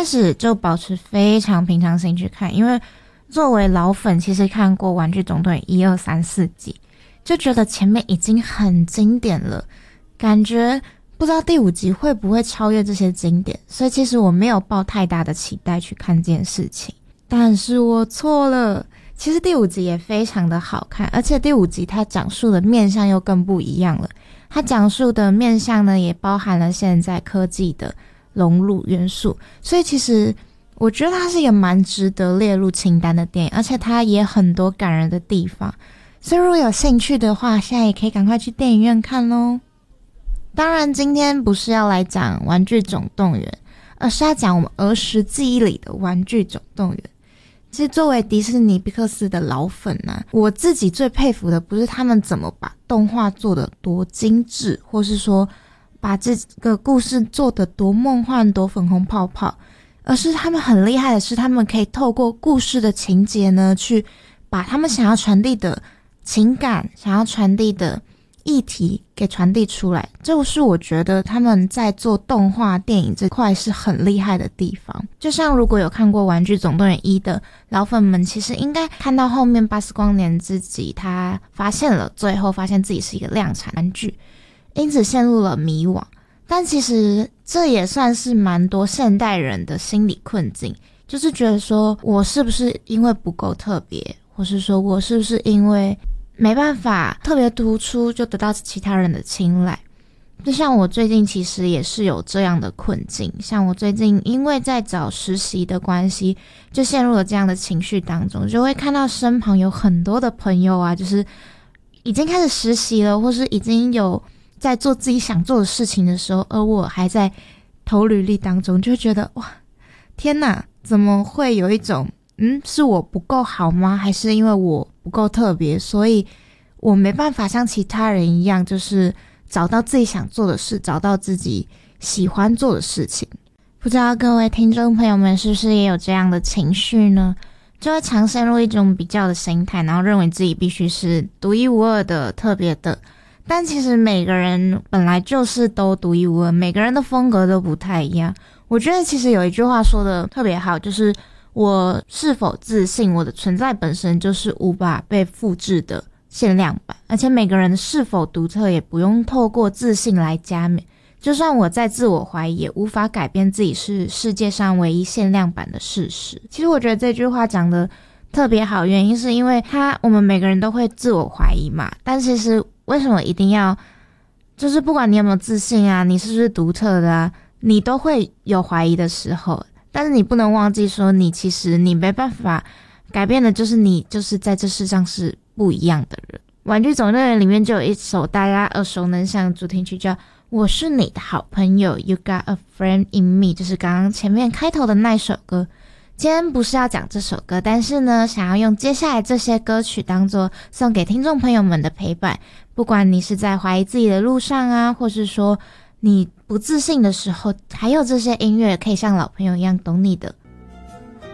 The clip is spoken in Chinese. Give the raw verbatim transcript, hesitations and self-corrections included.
始就保持非常平常心去看，因为作为老粉，其实看过《玩具总动员》一二三四集，就觉得前面已经很经典了，感觉不知道第五集会不会超越这些经典，所以其实我没有抱太大的期待去看这件事情。但是我错了，其实第五集也非常的好看，而且第五集它讲述的面向又更不一样了。它讲述的面向呢，也包含了现在科技的融入元素，所以其实我觉得它是一个蛮值得列入清单的电影，而且它也很多感人的地方，所以如果有兴趣的话，现在也可以赶快去电影院看咯。当然今天不是要来讲玩具总动员，而是要讲我们儿时记忆里的玩具总动员。其实作为迪士尼皮克斯的老粉啊，我自己最佩服的不是他们怎么把动画做得多精致，或是说把这个故事做得多梦幻多粉红泡泡，而是他们很厉害的是他们可以透过故事的情节呢，去把他们想要传递的情感想要传递的议题给传递出来，这就是我觉得他们在做动画电影这块是很厉害的地方。就像如果有看过《玩具总动员一》的老粉们，其实应该看到后面巴斯光年自己他发现了，最后发现自己是一个量产玩具，因此陷入了迷惘。但其实这也算是蛮多现代人的心理困境，就是觉得说我是不是因为不够特别，或是说我是不是因为没办法特别突出就得到其他人的青睐。就像我最近其实也是有这样的困境，像我最近因为在找实习的关系，就陷入了这样的情绪当中，就会看到身旁有很多的朋友啊，就是已经开始实习了，或是已经有在做自己想做的事情的时候，而我还在投履历当中，就会觉得哇，天哪，怎么会有一种嗯，是我不够好吗？还是因为我不够特别，所以我没办法像其他人一样，就是找到自己想做的事，找到自己喜欢做的事情。不知道各位听众朋友们是不是也有这样的情绪呢？就会常陷入一种比较的心态，然后认为自己必须是独一无二的、特别的。但其实每个人本来就是都独一无二，每个人的风格都不太一样。我觉得其实有一句话说的特别好，就是我是否自信，我的存在本身就是无法被复制的限量版，而且每个人是否独特也不用透过自信来加冕。就算我在自我怀疑，也无法改变自己是世界上唯一限量版的事实。其实我觉得这句话讲的特别好，原因是因为他我们每个人都会自我怀疑嘛，但其实为什么一定要就是不管你有没有自信啊，你是不是独特的啊，你都会有怀疑的时候，但是你不能忘记说你其实你没办法改变的就是你就是在这世上是不一样的人。玩具总动员里面就有一首大家耳熟能详的主题曲叫我是你的好朋友 You got a friend in me， 就是刚刚前面开头的那首歌。今天不是要讲这首歌，但是呢想要用接下来这些歌曲当作送给听众朋友们的陪伴，不管你是在怀疑自己的路上啊，或是说你不自信的时候，还有这些音乐可以像老朋友一样懂你的